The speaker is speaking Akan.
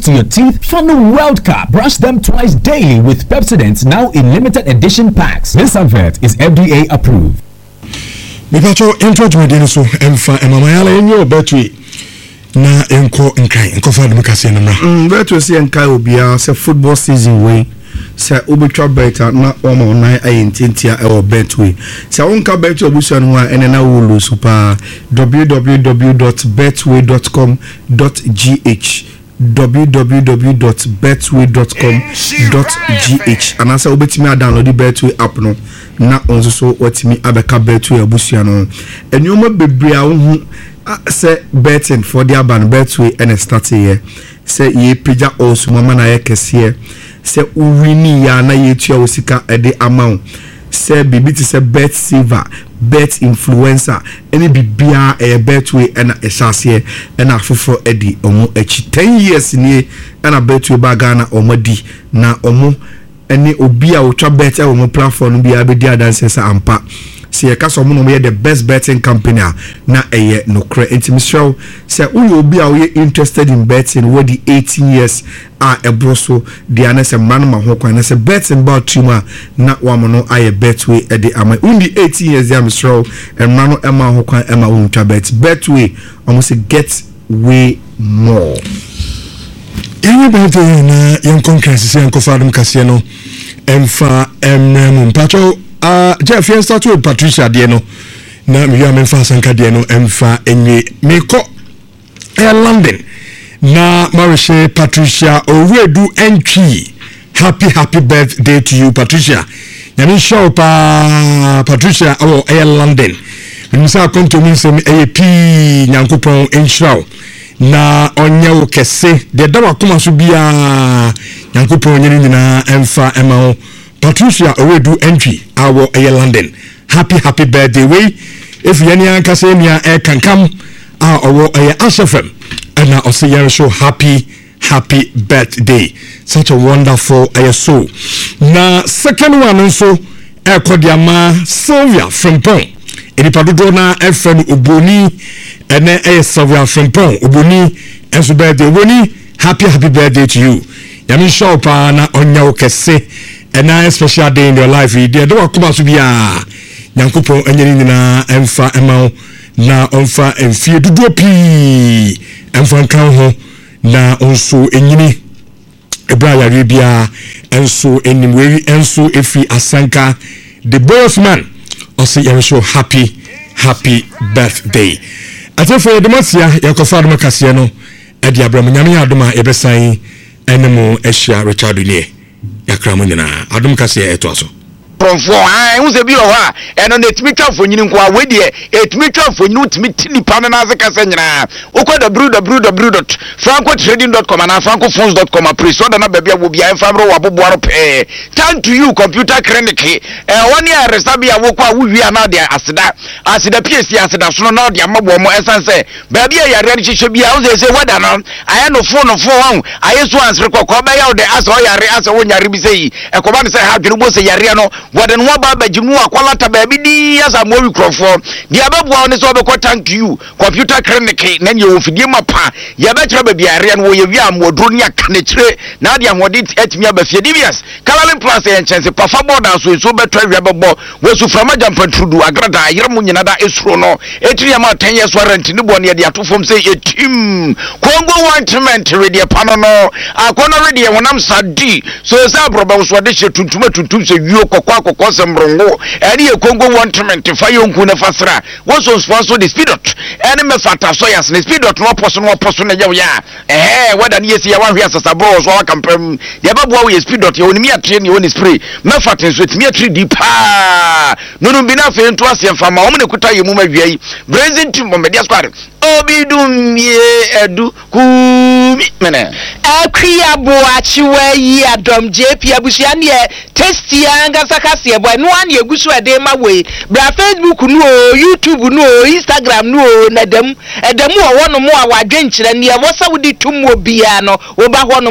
to your teeth for the World Cup. Brush them twice daily with Pepsodent, now in limited edition packs. This advert is FDA approved. Mipacho intro to medino so emfa emamayala enyo betwe na enko fa de mekase na betwe se enkai obia se football season way se obetwa beta na omo nine ayentintia e betwe se wonka betwe obusu no a ene na wulu super www.betway.com.gh www.betway.com.gh and asa obetimi download the Betway app no na onzo so watimi abeka Betway abusua no enyoma bebre a wo say betting for the aban Betway and start here say ye pija also mama na yekese say uwini ya na yetua osika ede amount say bibi ti say bet saver bet influencer any bibia Betway and a chassis and a fufo edi omo echi 10 years ni and a Betway bagana omodi na omo any obia utwa bet e omo platform bi abedi adanse ampa see a cast of the best betting company na no credit intimishow say we be interested in betting with the 18 years a broso the anese man ma ho kwan say betting about tuma na wamono aye Betway e de ama undi 18 years ya mishow and mano ema ho kwan ema unta Betway almost get way more any betting na yon conference yan ko fadum kase no emfa emrem mpacho Jeff yen start with Patricia Dieno na mi ya menfa sanka Dieno emfa enye meko London na marishe Patricia Owedu entry happy birthday to you Patricia nyame show pa Patricia London minisa konto minsem ap nyankopon enshraw na onye kese de dawa kuma so bia nyankopon nyene nyina emfa emao Patricia Owedu entry our London happy birthday way if you any ankase nia kankam our Ashafem and now say you show happy birthday such a wonderful soul na second one also Kodiama Sylvia Frimpong Edipadodo na FN Oboni and Sylvia Frimpong Oboni and so birthday Oboni happy birthday to you yami show pa na onya okese and a special day in your life there do come to be a nyankopon anyini na emfa emao na onfa emfie dudu pi emfa kan ho na onso enyini ebra ya bia enso enimweri enso efi asanka the bossman also you show happy birthday atefo demosia yakofa adoma kase no edi abram nyame adoma ebesan enemo ehia Richard Unie yakramu nyina adom kase etoaso Pronfo who se bi o ha eno na etimi twafo nyini nko a we de etimi twafo nyini utimi tinipa na naze kase nyina ukọ www.francotrading.com and francophones.com apreso da na bia wo bia enfamro waboboaro pe thank to you computer clinic one year restabia wo kwa wo wi ana de asida PSC asida so na de amabo mo esanse bia bia yare hihye bia wo se wada no aye no phone won aye so answer kokọ ba ya de aso yare aso wo nyare bi sei ekoba ne se ha dwene bo se yare no wada no ba baginu akwalata ba bi di asa mo wi krofo di ababua ne so be ko thank you computer clinic na nye wo fidie mapa ya be kire ba biare no wo ye wi amodro ne akane kire na de amode etimi abafie dibias Caroline Plus en chance pafa boda so betwa wi ababo wo su frama jampantrudu agrada yeremu nyina da esuro no etiri ama 10 years warranty ne bo ne de atofom say etim Congo ointment ready pano no akona ready wonam sadi so say broba so de hye tuntum se wi kokwa sembrongo eni e Congo ointment fa yonku ne fasra wo so sponsor the speedot eni me fata so yas ne speedot no poso ne ya wada ne yesi ya wan hwe asasa bro so akampem ya babo wo speedot ya onimi atre ne woni spray me fata so timi atre di pa no bi na fe nto ase mfa ma wo ne kuta yemu mawiai brazil team mo media squad obidum ye edu kumi mene akria boachi we adom JP abusia ne testy anga sakase boy no an yegusu ede ma we bra Facebook no YouTube no Instagram no na edam wo no mo a wadwenkyere ne wo sa wodi tum obia no wo ba ho no